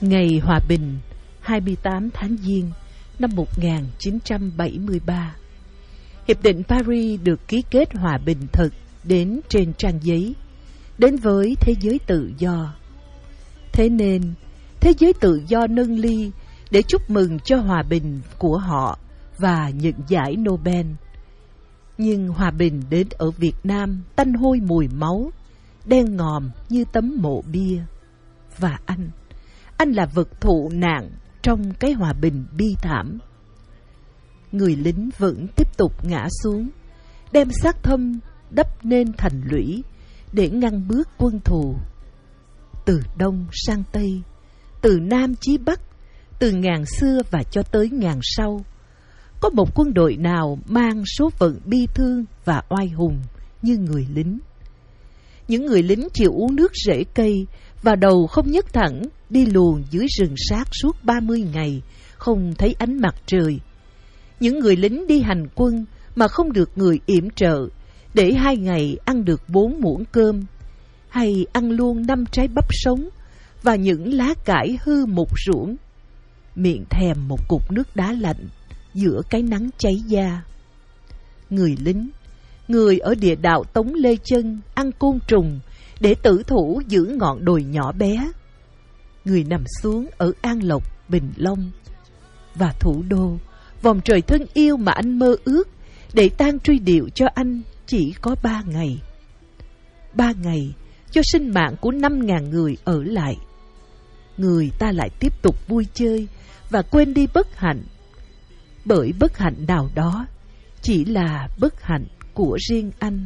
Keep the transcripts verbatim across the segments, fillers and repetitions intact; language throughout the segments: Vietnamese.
Ngày hòa bình hai mươi tám tháng Giêng năm một nghìn chín trăm bảy mươi ba, Hiệp định Paris được ký kết hòa bình thực đến trên trang giấy, đến với thế giới tự do. Thế nên, thế giới tự do nâng ly để chúc mừng cho hòa bình của họ và nhận giải Nobel. Nhưng hòa bình đến ở Việt Nam tanh hôi mùi máu, đen ngòm như tấm mộ bia. Và anh, anh là vật thụ nạn trong cái hòa bình bi thảm. Người lính vẫn tiếp tục ngã xuống, đem xác thâm đắp nên thành lũy để ngăn bước quân thù. Từ Đông sang Tây, từ Nam chí Bắc, từ ngàn xưa và cho tới ngàn sau, có một quân đội nào mang số phận bi thương và oai hùng như người lính. Những người lính chịu uống nước rễ cây, và đầu không nhấc thẳng, đi luồn dưới rừng sát suốt ba mươi ngày, không thấy ánh mặt trời. Những người lính đi hành quân mà không được người yểm trợ, để hai ngày ăn được bốn muỗng cơm, hay ăn luôn năm trái bắp sống và những lá cải hư mục ruỗng, miệng thèm một cục nước đá lạnh giữa cái nắng cháy da. Người lính, người ở địa đạo Tống Lê Chân ăn côn trùng để tử thủ giữ ngọn đồi nhỏ bé. Người nằm xuống ở An Lộc, Bình Long. Và thủ đô, vòng trời thân yêu mà anh mơ ước để tang truy điệu cho anh chỉ có ba ngày. Ba ngày cho sinh mạng của năm ngàn người ở lại. Người ta lại tiếp tục vui chơi và quên đi bất hạnh. Bởi bất hạnh nào đó chỉ là bất hạnh của riêng anh.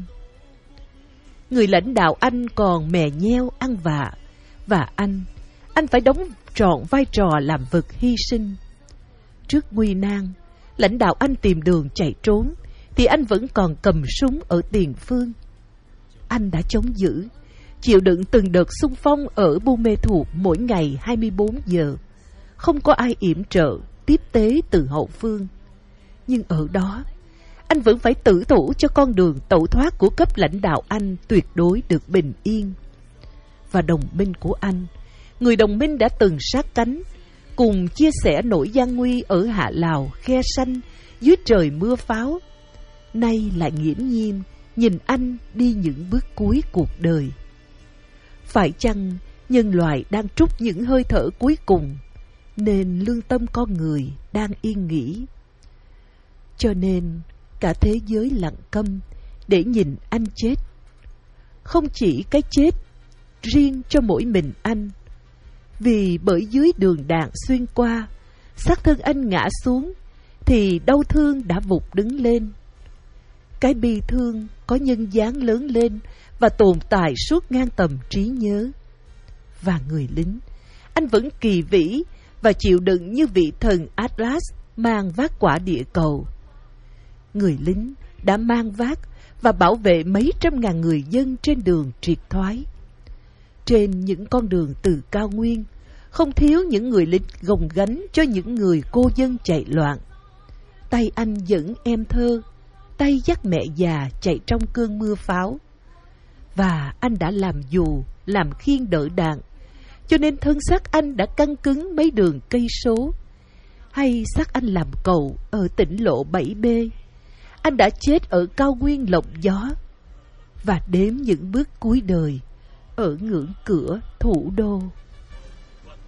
Người lãnh đạo anh còn mè nheo ăn vạ, và anh, anh phải đóng trọn vai trò làm vật hy sinh. Trước nguy nan, lãnh đạo anh tìm đường chạy trốn, thì anh vẫn còn cầm súng ở tiền phương. Anh đã chống giữ, chịu đựng từng đợt xung phong ở Buôn Mê Thuột mỗi ngày hai mươi bốn giờ. Không có ai yểm trợ, tiếp tế từ hậu phương. Nhưng ở đó, anh vẫn phải tử thủ cho con đường tẩu thoát của cấp lãnh đạo anh tuyệt đối được bình yên. Và đồng minh của anh, người đồng minh đã từng sát cánh, cùng chia sẻ nỗi gian nguy ở Hạ Lào, Khe Sanh, dưới trời mưa pháo, nay lại nghiễm nhiên nhìn anh đi những bước cuối cuộc đời. Phải chăng nhân loại đang trút những hơi thở cuối cùng, nên lương tâm con người đang yên nghỉ? Cho nên cả thế giới lặng câm để nhìn anh chết. Không chỉ cái chết riêng cho mỗi mình anh, vì bởi dưới đường đạn xuyên qua, xác thân anh ngã xuống, thì đau thương đã vụt đứng lên. Cái bi thương có nhân dáng lớn lên và tồn tại suốt ngang tầm trí nhớ. Và người lính, anh vẫn kỳ vĩ và chịu đựng như vị thần Atlas mang vác quả địa cầu. Người lính đã mang vác và bảo vệ mấy trăm ngàn người dân trên đường triệt thoái. Trên những con đường từ cao nguyên, không thiếu những người lính gồng gánh cho những người cô dân chạy loạn. Tay anh dẫn em thơ, tay dắt mẹ già chạy trong cơn mưa pháo. Và anh đã làm dù, làm khiên đỡ đạn, cho nên thân xác anh đã căng cứng mấy đường cây số. Hay xác anh làm cầu ở tỉnh lộ bảy B, anh đã chết ở cao nguyên lộng gió. Và đếm những bước cuối đời ở ngưỡng cửa thủ đô.